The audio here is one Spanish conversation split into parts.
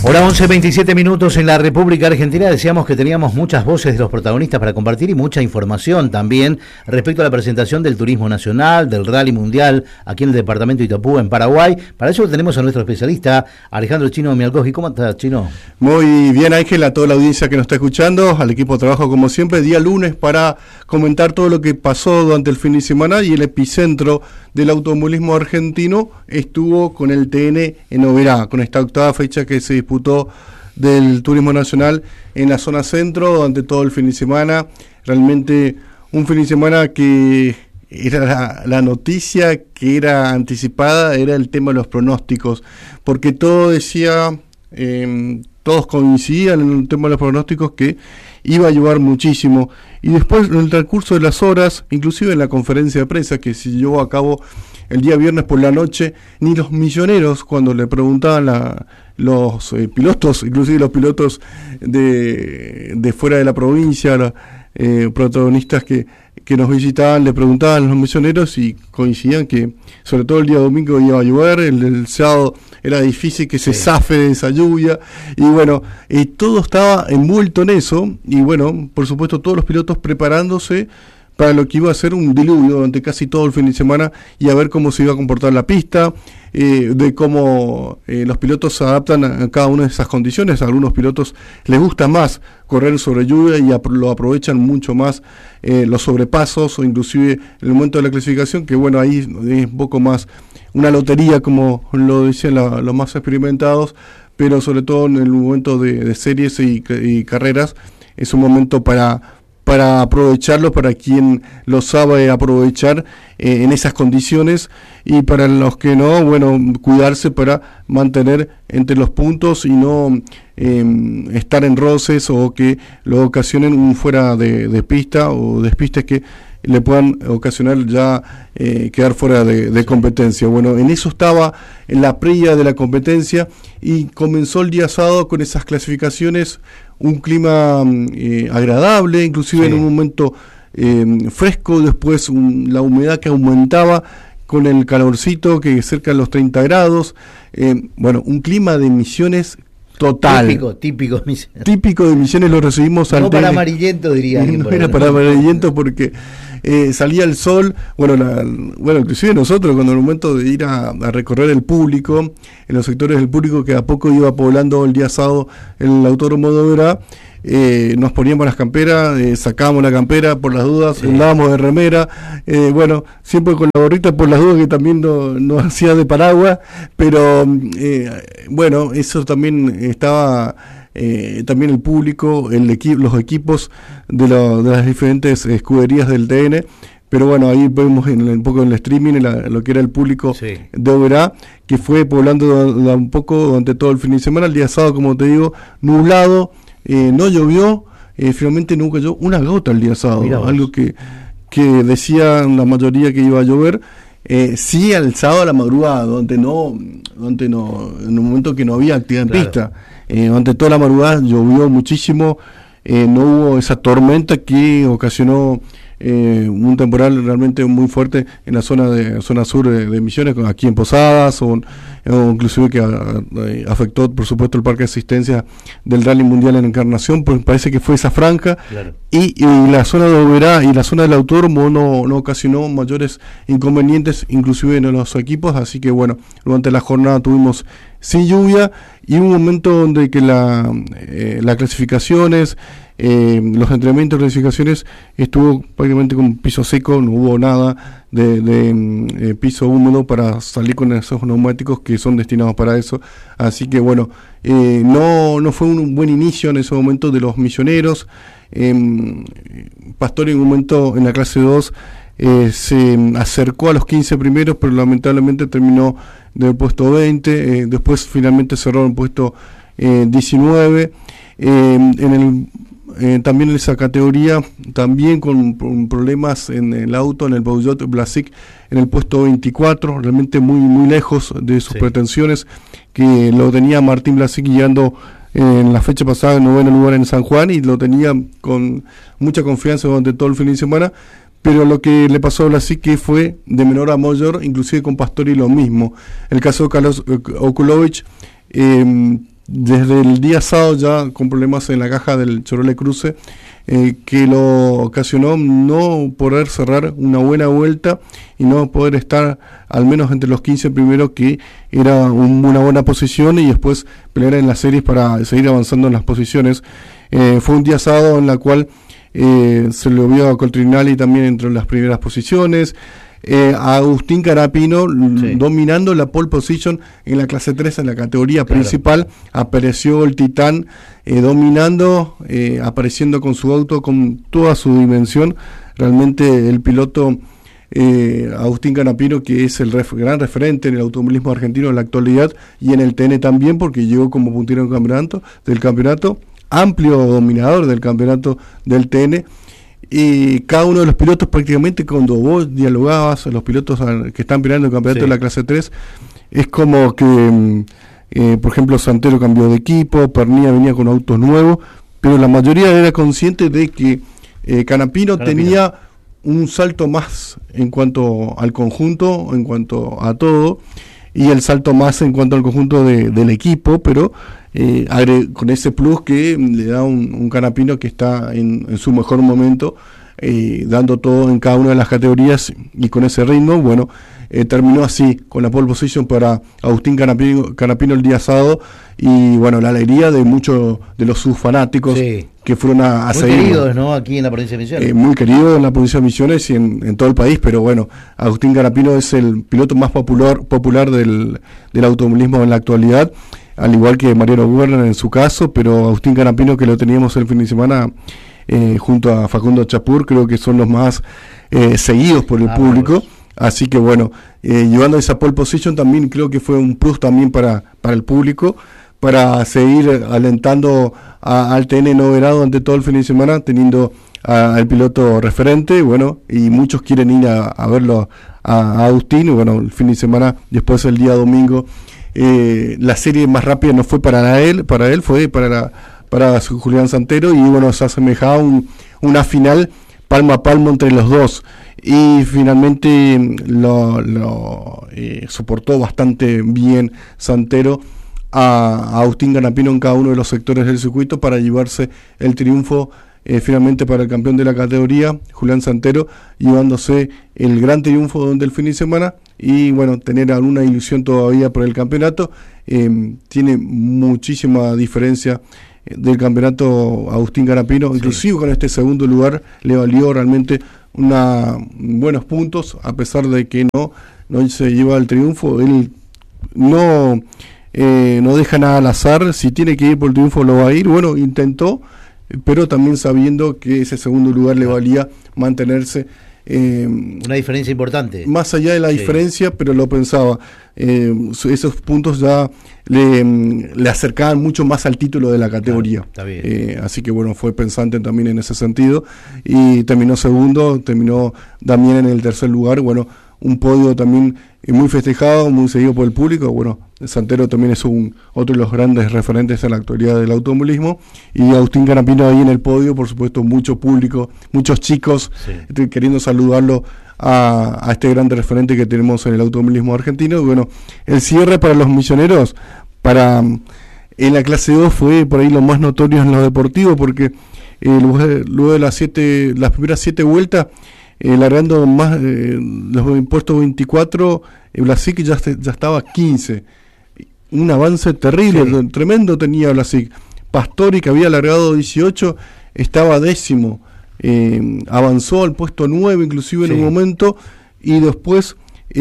Hora 11:27 minutos en la República Argentina. Decíamos que teníamos muchas voces de los protagonistas para compartir y mucha información también respecto a la presentación del turismo nacional, del rally mundial aquí en el departamento de Itapúa, en Paraguay. Para eso tenemos a nuestro especialista, Alejandro Chino Mialkowski. ¿Cómo estás, Chino? Muy bien, Ángel, a toda la audiencia que nos está escuchando, al equipo de trabajo como siempre, día lunes para comentar todo lo que pasó durante el fin de semana, y el epicentro del automovilismo argentino estuvo con el TN en Oberá, con esta octava fecha que se disputó del turismo nacional en la zona centro durante todo el fin de semana. Realmente un fin de semana que era la noticia que era anticipada, era el tema de los pronósticos, porque todo decía, todos coincidían en el tema de los pronósticos que iba a ayudar muchísimo. Y después, en el transcurso de las horas, inclusive en la conferencia de prensa que se llevó a cabo el día viernes por la noche, ni los milloneros, cuando le preguntaban los pilotos, inclusive los pilotos de fuera de la provincia, los protagonistas que nos visitaban, le preguntaban a los misioneros y coincidían que sobre todo el día domingo iba a llover, el sábado era difícil que se zafe de esa lluvia, y bueno, todo estaba envuelto en eso, y bueno, por supuesto todos los pilotos preparándose para lo que iba a ser un diluvio durante casi todo el fin de semana, y a ver cómo se iba a comportar la pista, de cómo los pilotos se adaptan a cada una de esas condiciones. A algunos pilotos les gusta más correr sobre lluvia y lo aprovechan mucho más los sobrepasos, o inclusive en el momento de la clasificación, que bueno, ahí es un poco más una lotería, como lo decían los más experimentados, pero sobre todo en el momento de series y carreras es un momento para aprovecharlo, para quien lo sabe aprovechar en esas condiciones, y para los que no, bueno, cuidarse para mantener entre los puntos y no estar en roces o que lo ocasionen un fuera de pista o despistes que le puedan ocasionar ya quedar fuera de competencia. Bueno, en eso estaba en la previa de la competencia, y comenzó el día sábado con esas clasificaciones, un clima agradable, inclusive en un momento fresco, después la humedad que aumentaba con el calorcito que cerca de los 30 grados, bueno, un clima de Misiones total. Típico de Misiones, lo recibimos al no para amarillento, diría. No era para amarillento, porque salía el sol, bueno, inclusive nosotros, cuando en el momento de ir a recorrer el público, en los sectores del público que a poco iba poblando el día sábado el Autódromo de Oberá, nos poníamos las camperas, sacábamos la campera por las dudas, andábamos de remera, bueno, siempre con la gorrita por las dudas, que también no hacía de paraguas, pero bueno, eso también estaba, también el público, los equipos de las diferentes escuderías del TN. Pero bueno, ahí vemos un poco en el streaming lo que era el público de Oberá, que fue poblando un poco durante todo el fin de semana. El día sábado, como te digo, nublado, no llovió, finalmente no cayó una gota el día sábado, algo que decían la mayoría que iba a llover. Sí, al sábado a la madrugada, donde no, en un momento que no había actividad en pista, durante toda la madrugada llovió muchísimo, no hubo esa tormenta que ocasionó un temporal realmente muy fuerte en la zona sur de Misiones, aquí en Posadas, o inclusive que afectó, por supuesto, el parque de asistencia del Rally Mundial en Encarnación, pues parece que fue esa franja, y la zona de Oberá y la zona del autódromo no ocasionó mayores inconvenientes, inclusive en los equipos. Así que bueno, durante la jornada tuvimos sin lluvia, y un momento donde que las clasificaciones, los entrenamientos de clasificaciones estuvo prácticamente con piso seco, no hubo nada de piso húmedo para salir con esos neumáticos que son destinados para eso. Así que bueno, no fue un buen inicio en ese momento de los misioneros. Pastor en un momento en la clase 2 se acercó a los 15 primeros, pero lamentablemente terminó del puesto 20, después finalmente cerró en el puesto 19. También en esa categoría, también con problemas en el auto, en el Peugeot Blasic, en el puesto 24, realmente muy lejos de sus pretensiones, que lo tenía Martín Blasic guiando en la fecha pasada en noveno lugar en San Juan, y lo tenía con mucha confianza durante todo el fin de semana. Pero lo que le pasó a Blasic, que fue de menor a mayor, inclusive con Pastori lo mismo. El caso de Carlos Okulovic desde el día sábado ya con problemas en la caja del Chevrolet Cruze, que lo ocasionó no poder cerrar una buena vuelta y no poder estar al menos entre los 15 primeros, que era una buena posición, y después pelear en las series para seguir avanzando en las posiciones. Fue un día sábado en la cual se lo vio a Coltrinelli también entre las primeras posiciones, a Agustín Canapino dominando la pole position en la clase 3, en la categoría principal. Apareció el Titán dominando, apareciendo con su auto con toda su dimensión. Realmente el piloto Agustín Canapino, que es el gran referente en el automovilismo argentino en la actualidad y en el TN también, porque llegó como puntero del campeonato, amplio dominador del campeonato del TN. Y cada uno de los pilotos, prácticamente cuando vos dialogabas, los pilotos que están peleando el campeonato de la clase 3, es como que, por ejemplo, Santero cambió de equipo, Pernilla venía con autos nuevos, pero la mayoría era consciente de que Canapino tenía un salto más en cuanto al conjunto, en cuanto a todo, y el salto más en cuanto al conjunto del equipo, pero con ese plus que le da un Canapino que está en su mejor momento, dando todo en cada una de las categorías, y con ese ritmo, bueno, terminó así, con la pole position para Agustín Canapino el día sábado, y bueno, la alegría de muchos de sus fanáticos que fueron a seguir. Muy queridos, ¿no? Aquí en la provincia de Misiones. Muy querido en la provincia de Misiones y en todo el país, pero bueno, Agustín Canapino es el piloto más popular del automovilismo en la actualidad, al igual que Mariano Werner en su caso, pero Agustín Canapino, que lo teníamos el fin de semana junto a Facundo Chapur, creo que son los más seguidos por el público. Así que bueno, llevando esa pole position también creo que fue un plus también para el público, para seguir alentando al TN Noverado ante todo el fin de semana, teniendo al piloto referente, bueno, y muchos quieren ir a verlo a Agustín. Y bueno, el fin de semana, después el día domingo, la serie más rápida no fue para él fue para Julián Santero, y bueno, se asemejaba una final palmo a palmo entre los dos, y finalmente lo soportó bastante bien Santero a Agustín Canapino en cada uno de los sectores del circuito para llevarse el triunfo finalmente para el campeón de la categoría, Julián Santero, llevándose el gran triunfo durante el fin de semana. Y bueno, tener alguna ilusión todavía por el campeonato, tiene muchísima diferencia del campeonato Agustín Canapino, inclusive con este segundo lugar le valió realmente buenos puntos, a pesar de que no se lleva el triunfo. Él no deja nada al azar, si tiene que ir por el triunfo lo va a ir. Bueno, intentó, pero también sabiendo que ese segundo lugar le valía mantenerse. Una diferencia importante. Más allá de la diferencia, pero lo pensaba. Esos puntos ya le acercaban mucho más al título de la categoría. Claro, está bien. Así que bueno, fue pensante también en ese sentido. Y terminó segundo, terminó también en el tercer lugar. Bueno, un podio también muy festejado, muy seguido por el público. Bueno, Santero también es otro de los grandes referentes en la actualidad del automovilismo, y Agustín Canapino ahí en el podio, por supuesto, mucho público, muchos chicos queriendo saludarlo a este grande referente que tenemos en el automovilismo argentino. Y bueno, el cierre para los misioneros en la clase 2 fue por ahí lo más notorio en lo deportivo, porque luego de las primeras 7 vueltas, largando más los impuestos 24, Vlasic ya estaba 15. Un avance terrible, tremendo tenía Vlasic. Pastori, que había largado 18, estaba 10º. Avanzó al puesto 9 inclusive en un momento, y después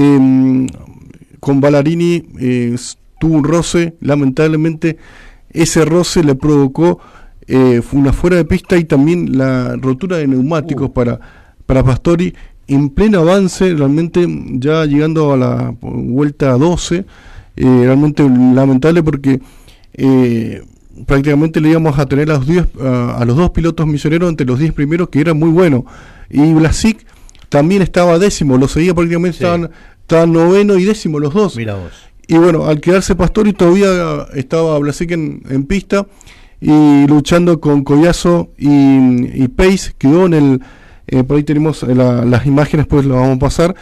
con Ballarini tuvo un roce. Lamentablemente ese roce le provocó una fuera de pista y también la rotura de neumáticos para Pastori en pleno avance, realmente ya llegando a la vuelta 12. Realmente lamentable, porque prácticamente le íbamos a tener a los dos pilotos misioneros entre los 10 primeros, que era muy bueno, y Vlasic también estaba 10º, lo seguía prácticamente, estaban 9º y 10º los dos. Mira vos. Y bueno, al quedarse Pastori todavía estaba Vlasic en pista y luchando con Collazo y Pace. Quedó en el por ahí tenemos las imágenes, pues lo vamos a pasar.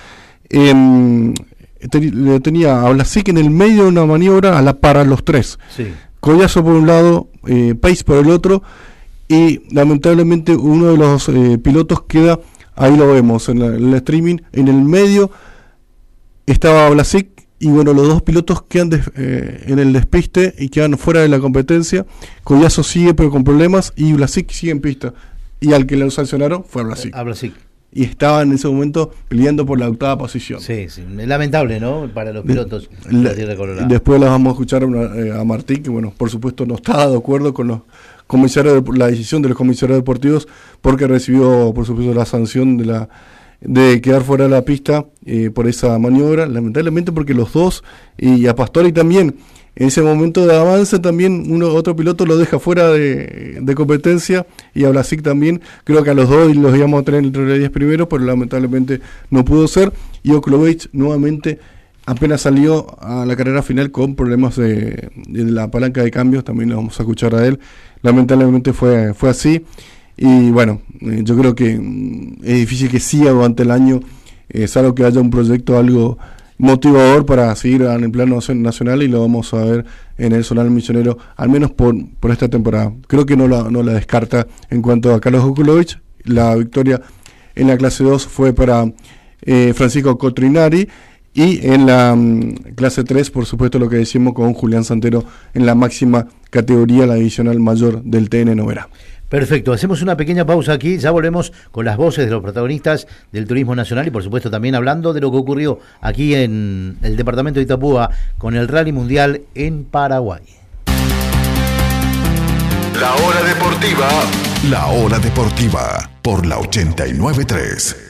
Tenía a Vlasic en el medio de una maniobra a la par a los tres. Collazo por un lado, Pace por el otro, y lamentablemente uno de los pilotos queda, ahí lo vemos en el streaming, en el medio estaba Vlasic, y bueno, los dos pilotos quedan en el despiste y quedan fuera de la competencia. Collazo sigue pero con problemas, y Vlasic sigue en pista, y al que lo sancionaron fue a Vlasic. Y estaba en ese momento peleando por la 8ª posición. Sí, lamentable, ¿no? Para los pilotos de la Tierra Colorada. Después las vamos a escuchar a Martín, que bueno, por supuesto no estaba de acuerdo con los comisarios, la decisión de los comisarios deportivos, porque recibió, por supuesto, la sanción de quedar fuera de la pista por esa maniobra, lamentablemente, porque los dos, y a Pastori también, en ese momento de avance también otro piloto lo deja fuera de competencia, y a Vlasic también. Creo que a los dos los íbamos a tener entre los 10 primeros, pero lamentablemente no pudo ser, y Oklovich nuevamente apenas salió a la carrera final con problemas de la palanca de cambios, también lo vamos a escuchar a él. Lamentablemente fue así, y bueno, yo creo que es difícil que siga durante el año, salvo que haya un proyecto algo motivador para seguir en el plano nacional, y lo vamos a ver en el Zonal Misionero, al menos por esta temporada. Creo que no la descarta. En cuanto a Carlos Oklovich, la victoria en la clase 2 fue para Francisco Cotrinari, y en la clase 3, por supuesto, lo que decimos con Julián Santero en la máxima categoría, la divisional mayor del TN Novera. Perfecto, hacemos una pequeña pausa aquí, ya volvemos con las voces de los protagonistas del turismo nacional, y por supuesto también hablando de lo que ocurrió aquí en el departamento de Itapúa con el Rally Mundial en Paraguay. La hora deportiva por la 89.3.